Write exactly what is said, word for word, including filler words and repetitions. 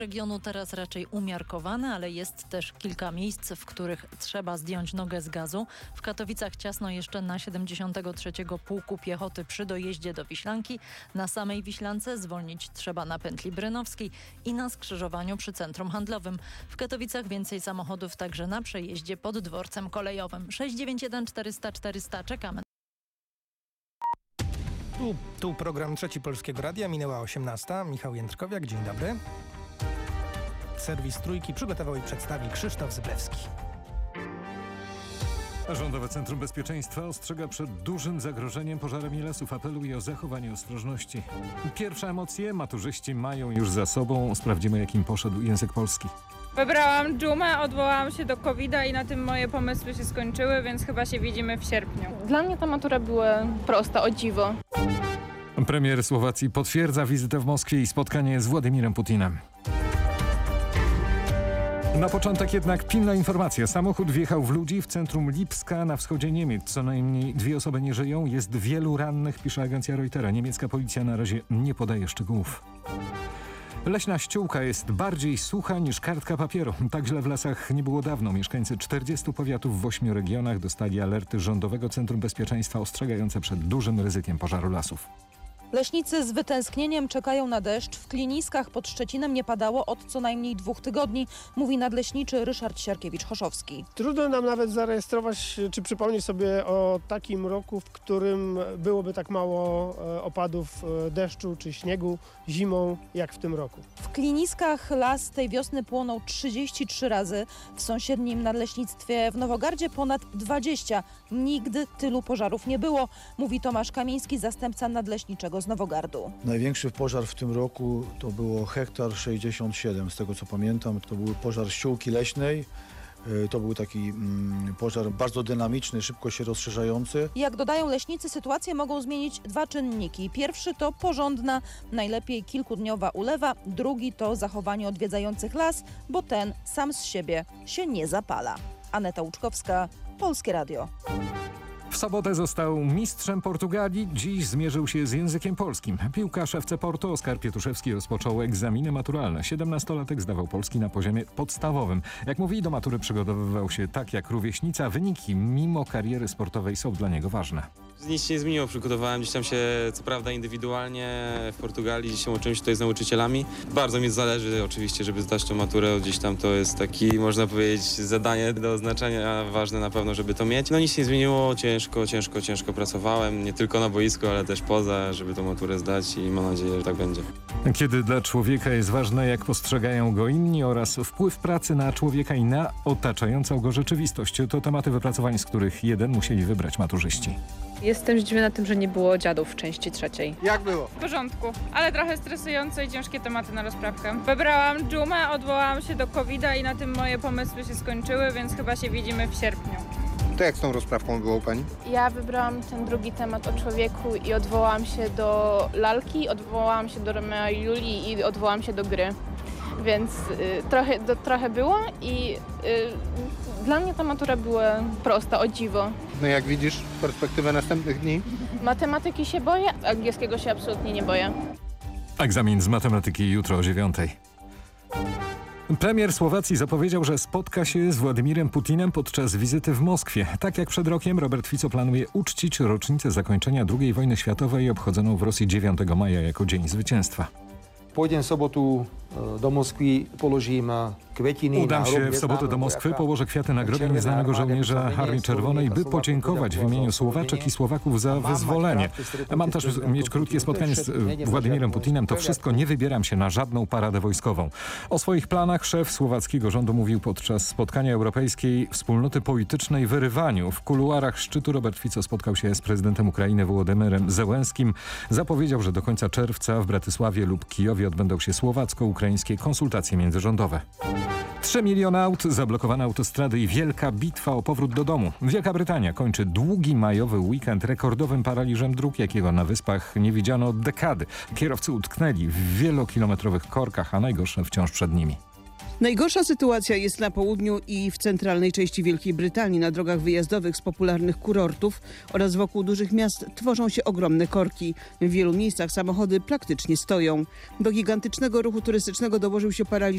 Regionu teraz raczej umiarkowane, ale jest też kilka miejsc, w których trzeba zdjąć nogę z gazu. W Katowicach ciasno jeszcze na siedemdziesiątego trzeciego Pułku Piechoty przy dojeździe do Wiślanki. Na samej Wiślance zwolnić trzeba na pętli Brynowskiej i na skrzyżowaniu przy centrum handlowym. W Katowicach więcej samochodów także na przejeździe pod dworcem kolejowym. sześć dziewięć jeden czterysta czterysta czekamy. Tu, tu program Trzeci Polskiego Radia, minęła osiemnasta. Michał Jędrkowiak, dzień dobry. Serwis Trójki przygotował i przedstawi Krzysztof Zyblewski. Rządowe Centrum Bezpieczeństwa ostrzega przed dużym zagrożeniem pożarami lasów. Apeluje o zachowanie ostrożności. Pierwsze emocje maturzyści mają już za sobą. Sprawdzimy, jak im poszedł język polski. Wybrałam dżumę, odwołałam się do kowida i na tym moje pomysły się skończyły, więc chyba się widzimy w sierpniu. Dla mnie ta matura była prosta, o dziwo. Premier Słowacji potwierdza wizytę w Moskwie i spotkanie z Władimirem Putinem. Na początek jednak pilna informacja. Samochód wjechał w ludzi w centrum Lipska na wschodzie Niemiec. Co najmniej dwie osoby nie żyją. Jest wielu rannych, pisze agencja Reutera. Niemiecka policja na razie nie podaje szczegółów. Leśna ściółka jest bardziej sucha niż kartka papieru. Tak źle w lasach nie było dawno. Mieszkańcy czterdziestu powiatów w ośmiu regionach dostali alerty Rządowego Centrum Bezpieczeństwa ostrzegające przed dużym ryzykiem pożaru lasów. Leśnicy z wytęsknieniem czekają na deszcz. W Kliniskach pod Szczecinem nie padało od co najmniej dwóch tygodni, mówi nadleśniczy Ryszard Siarkiewicz-Choszowski. Trudno nam nawet zarejestrować czy przypomnieć sobie o takim roku, w którym byłoby tak mało opadów deszczu czy śniegu zimą jak w tym roku. W Kliniskach las tej wiosny płonął trzydzieści trzy razy. W sąsiednim nadleśnictwie w Nowogardzie ponad dwadzieścia. Nigdy tylu pożarów nie było, mówi Tomasz Kamiński, zastępca nadleśniczego z Nowogardu. Największy pożar w tym roku to było hektar sześćdziesiąt siedem, z tego co pamiętam. To był pożar ściółki leśnej. To był taki mm, pożar bardzo dynamiczny, szybko się rozszerzający. Jak dodają leśnicy, sytuację mogą zmienić dwa czynniki. Pierwszy to porządna, najlepiej kilkudniowa ulewa. Drugi to zachowanie odwiedzających las, bo ten sam z siebie się nie zapala. Aneta Łuczkowska, Polskie Radio. W sobotę został mistrzem Portugalii, dziś zmierzył się z językiem polskim. Piłkarz F C Porto Oskar Pietuszewski rozpoczął egzaminy maturalne. siedemnastolatek zdawał polski na poziomie podstawowym. Jak mówi, do matury przygotowywał się tak jak rówieśnica. Wyniki mimo kariery sportowej są dla niego ważne. Nic się nie zmieniło, przygotowałem gdzieś tam się co prawda indywidualnie w Portugalii, gdzieś się uczyłem się tutaj z nauczycielami. Bardzo mi zależy oczywiście, żeby zdać tę maturę, gdzieś tam to jest taki, można powiedzieć, zadanie do oznaczenia, ważne na pewno, żeby to mieć. No nic się nie zmieniło, ciężko, ciężko, ciężko pracowałem, nie tylko na boisku, ale też poza, żeby tę maturę zdać i mam nadzieję, że tak będzie. Kiedy dla człowieka jest ważne, jak postrzegają go inni oraz wpływ pracy na człowieka i na otaczającą go rzeczywistość, to tematy wypracowań, z których jeden musieli wybrać maturzyści. Jestem zdziwiona tym, że nie było dziadów w części trzeciej. Jak było? W porządku, ale trochę stresujące i ciężkie tematy na rozprawkę. Wybrałam dżumę, odwołałam się do kowida i na tym moje pomysły się skończyły, więc chyba się widzimy w sierpniu. To jak z tą rozprawką było u pani? Ja wybrałam ten drugi temat o człowieku i odwołałam się do lalki, odwołałam się do Romea i Julii i odwołałam się do gry. Więc y, trochę, do, trochę było i y, dla mnie ta matura była prosta, o dziwo. No jak widzisz perspektywę następnych dni? Matematyki się boję, angielskiego się absolutnie nie boję. Egzamin z matematyki jutro o dziewiątej. Premier Słowacji zapowiedział, że spotka się z Władimirem Putinem podczas wizyty w Moskwie. Tak jak przed rokiem, Robert Fico planuje uczcić rocznicę zakończenia drugiej wojny światowej obchodzoną w Rosji dziewiątego maja jako Dzień Zwycięstwa. Pójdę w sobotę do Moskwy, położymy kwiatiny. Udam się w sobotę do Moskwy, położę kwiaty na grobie nieznanego żołnierza Armii Czerwonej, by podziękować w imieniu Słowaczek i Słowaków za wyzwolenie. Mam też mieć krótkie spotkanie z Władimirem Putinem. To wszystko, nie wybieram się na żadną paradę wojskową. O swoich planach szef słowackiego rządu mówił podczas spotkania Europejskiej Wspólnoty Politycznej w Rywaniu. W kuluarach szczytu Robert Fico spotkał się z prezydentem Ukrainy Wołodymyrem Zełenskim. Zapowiedział, że do końca czerwca w Bratysławie lub Kijowie odbędą się słowacko-ukraińskie konsultacje międzyrządowe. Trzy miliony aut, zablokowane autostrady i wielka bitwa o powrót do domu. Wielka Brytania kończy długi majowy weekend rekordowym paraliżem dróg, jakiego na Wyspach nie widziano od dekady. Kierowcy utknęli w wielokilometrowych korkach, a najgorsze wciąż przed nimi. Najgorsza sytuacja jest na południu i w centralnej części Wielkiej Brytanii. Na drogach wyjazdowych z popularnych kurortów oraz wokół dużych miast tworzą się ogromne korki. W wielu miejscach samochody praktycznie stoją. Do gigantycznego ruchu turystycznego dołożył się paraliż